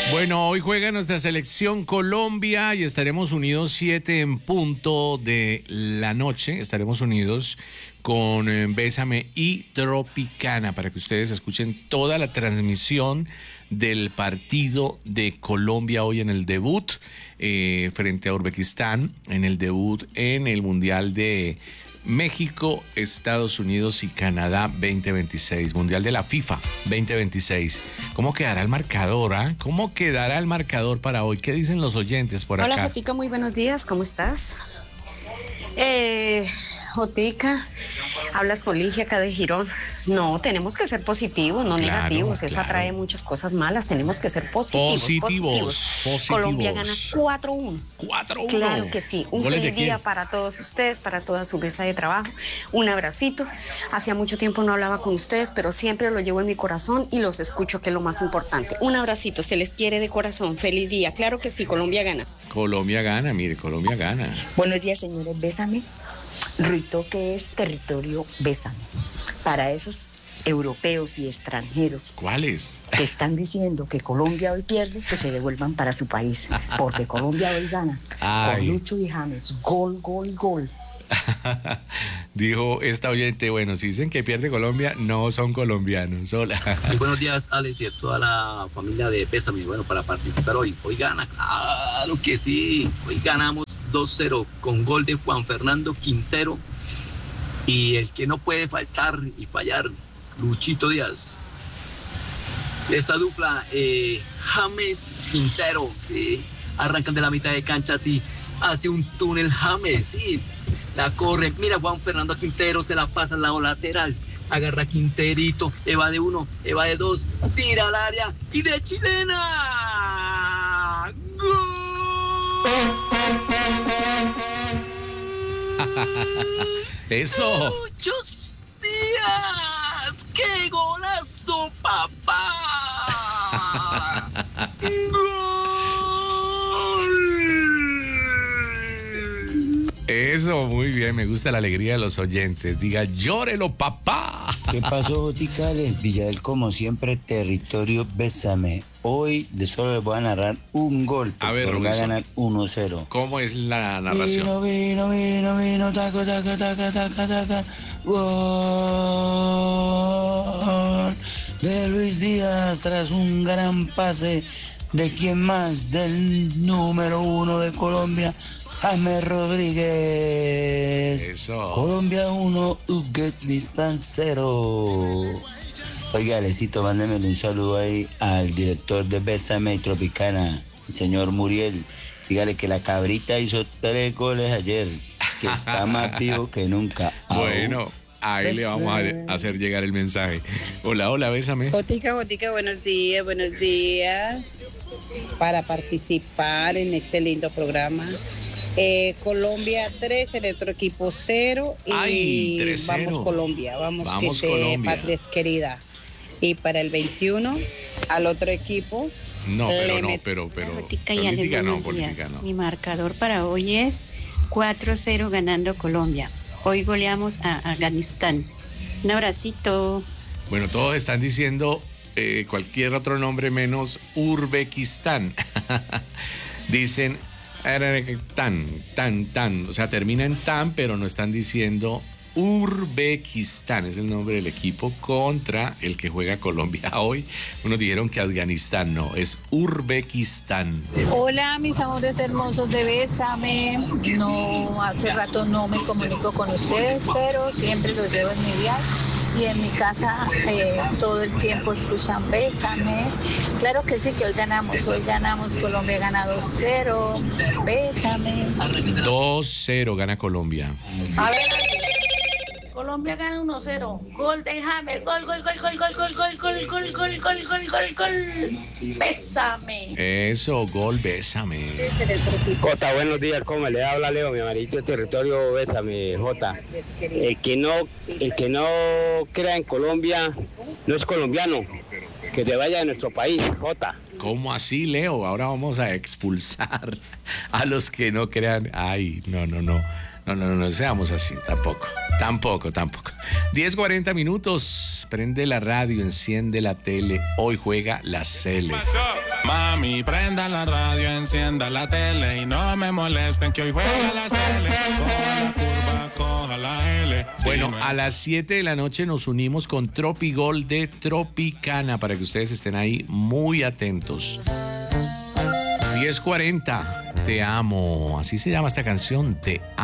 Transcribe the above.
Bueno, hoy juega nuestra selección Colombia y estaremos unidos 7 en punto de la noche. Estaremos unidos con Bésame y Tropicana para que ustedes escuchen toda la transmisión del partido de Colombia hoy en el debut frente a Uzbekistán, en el debut en el Mundial de México, Estados Unidos y Canadá 2026, Mundial de la FIFA 2026. ¿Cómo quedará el marcador? ¿Cómo quedará el marcador para hoy? ¿Qué dicen los oyentes por acá? Hola, Jotica, muy buenos días, ¿cómo estás? Jotica, hablas con Ligia acá de Girón. No, tenemos que ser positivos, no negativos. Eso atrae muchas cosas malas. Tenemos que ser positivos. Colombia gana 4-1. 4-1. Claro que sí. Un feliz día para todos ustedes, para toda su mesa de trabajo. Un abracito. Hacía mucho tiempo no hablaba con ustedes, pero siempre lo llevo en mi corazón y los escucho, que es lo más importante. Un abracito, se les quiere de corazón. Feliz día. Claro que sí, Colombia gana. Colombia gana, mire, Colombia gana. Buenos días, señores. Bésame. Ruitoque es territorio Bésame. Para esos europeos y extranjeros. ¿Cuáles? Que están diciendo que Colombia hoy pierde, que se devuelvan para su país. Porque Colombia hoy gana. Con Lucho y James. Gol, gol, gol. Dijo esta oyente, bueno, si dicen que pierde Colombia, no son colombianos. Hola. Muy buenos días, Alex, y a toda la familia de Bésame. Bueno, para participar hoy. Hoy gana, claro que sí. Hoy ganamos 2-0 con gol de Juan Fernando Quintero. Y el que no puede faltar y fallar, Luchito Díaz. Esa dupla, James Quintero, sí. Arrancan de la mitad de cancha, sí. Hace un túnel James, sí. La corre, mira, Juan Fernando Quintero se la pasa al lado lateral, agarra a Quinterito, evade uno, evade dos, tira al área y de chilena. ¡Gol! Eso. ¡Muchos días! ¡Qué golazo, papá! ¡Gol! Eso, muy bien, me gusta la alegría de los oyentes. Diga, llórelo, papá. ¿Qué pasó, Boticales? Villadel, como siempre, territorio Bésame. Hoy de solo les voy a narrar un gol. A ver, voy a ganar 1-0. ¿Cómo es la narración? Vino, taca, taca, taca, taca, taca. Gol de Luis Díaz tras un gran pase de quien más, del número 1 de Colombia, James Rodríguez. Eso. Colombia 1, Uzbekistán 0. Oiga, Alecito, mándemele un saludo ahí al director de Bésame y Tropicana, el señor Muriel. Dígale que la cabrita hizo 3 goles ayer, que está más vivo que nunca. Bueno, ahí le vamos a hacer llegar el mensaje. Hola, hola, Bésame. Botica, buenos días. Para participar en este lindo programa. Colombia 3, el otro equipo 0 y ay, 3-0. Vamos Colombia, vamos que Colombia. Patria es querida. Y para el 21 al otro equipo no, pero política no. Mi marcador para hoy es 4-0 ganando Colombia. Hoy goleamos a Afganistán. Un abracito. Bueno, todos están diciendo cualquier otro nombre menos Uzbekistán. Dicen tan, o sea, termina en tan, pero no están diciendo Uzbekistán, es el nombre del equipo contra el que juega Colombia hoy. Unos dijeron que Afganistán, no, es Uzbekistán. Hola, mis amores hermosos de Bésame. No, hace rato no me comunico con ustedes, pero siempre los llevo en mi diario. Y en mi casa todo el tiempo escuchan Bésame. Claro que sí, que hoy ganamos, Colombia gana 2-0, Bésame. 2-0 gana Colombia. A ver, Colombia gana 1-0, gol de James, gol. Bésame. Eso, gol, Bésame. Jota, buenos días, ¿cómo le habla Leo, mi amarito de territorio Bésame, Jota? El que no crea en Colombia no es colombiano, que se vaya de nuestro país, Jota. ¿Cómo así, Leo? Ahora vamos a expulsar a los que no crean. Ay, no. No seamos así, tampoco. 10:40 minutos. Prende la radio, enciende la tele. Hoy juega la Sele. Mami, prenda la radio, encienda la tele y no me molesten que hoy juega la Sele. Coja la curva, coja la L. Bueno, a las 7 de la noche nos unimos con Tropigol de Tropicana para que ustedes estén ahí muy atentos. 10:40. Te amo. Así se llama esta canción. Te amo.